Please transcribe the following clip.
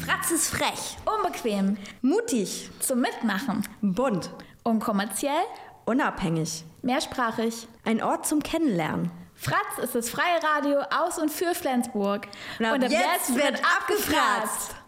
Fratz ist frech, Unbequem, mutig, zum Mitmachen, bunt, unkommerziell, unabhängig. mehrsprachig. Ein Ort zum Kennenlernen. Fratz ist das freie Radio aus und für Flensburg. Und ab jetzt wird abgefratzt.